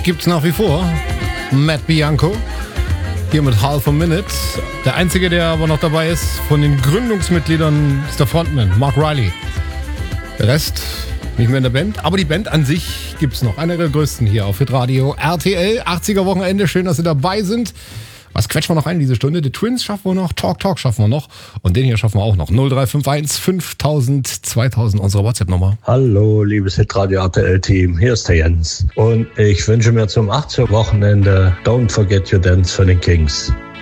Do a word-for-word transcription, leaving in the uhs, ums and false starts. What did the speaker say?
gibt's nach wie vor. Matt Bianco. Hier mit Half a Minute. Der einzige, der aber noch dabei ist, von den Gründungsmitgliedern ist der Frontman, Mark Riley. Der Rest nicht mehr in der Band, aber die Band an sich gibt's noch. Einer der größten hier auf Hitradio R T L. achtziger Wochenende, schön, dass Sie dabei sind. Was quetschen wir noch ein diese Stunde? The Twins schaffen wir noch, Talk Talk schaffen wir noch und den hier schaffen wir auch noch. null drei fünf eins fünftausend zweitausend, unsere WhatsApp-Nummer. Hallo, liebes Hitradio R T L-Team, hier ist der Jens. Und ich wünsche mir zum achtziger Wochenende Don't Forget Your Dance von den Kings.